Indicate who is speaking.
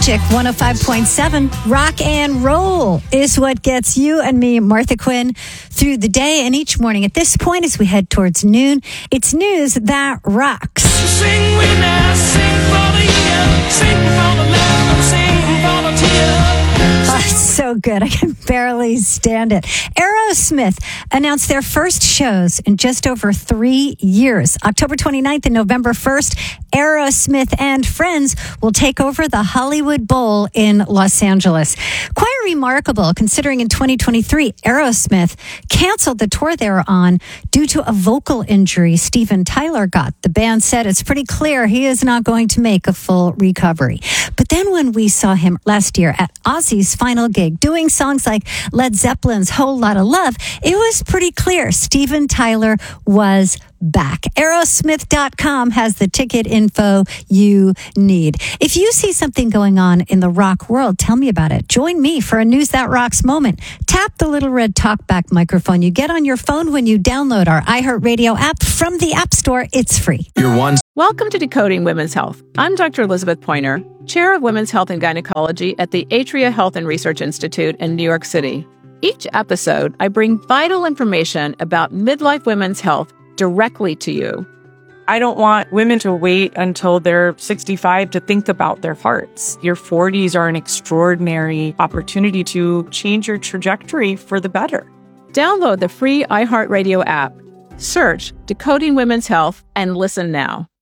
Speaker 1: Magic 105.7. Rock and roll is what gets you and me, Martha Quinn, through the day and each morning. At this point, as we head towards noon, it's news that rocks.
Speaker 2: Sing with us, sing for the year, sing for the love, sing for the tear.
Speaker 1: Oh, it's so good. I can barely stand it. Aerosmith announced their first shows in just over 3 years. October 29th and November 1st, Aerosmith and Friends will take over the Hollywood Bowl in Los Angeles. Quite remarkable considering in 2023, Aerosmith canceled the tour they were on due to a vocal injury Steven Tyler got. The band said it's pretty clear he is not going to make a full recovery. But then when we saw him last year at Ozzy's final gig, doing songs like Led Zeppelin's Whole Lotta Love, it was pretty clear Steven Tyler was back. Aerosmith.com has the ticket info you need. If you see something going on in the rock world, tell me about it. Join me for a News That Rocks moment. Tap the little red talkback microphone you get on your phone when you download our iHeartRadio app from the App Store. It's free.
Speaker 3: Welcome to Decoding Women's Health. I'm Dr. Elizabeth Pointer, Chair of Women's Health and Gynecology at the Atria Health and Research Institute in New York City. Each episode, I bring vital information about midlife women's health directly to you.
Speaker 4: I don't want women to wait until they're 65 to think about their hearts. Your 40s are an extraordinary opportunity to change your trajectory for the better.
Speaker 3: Download the free iHeartRadio app. Search Decoding Women's Health and listen now.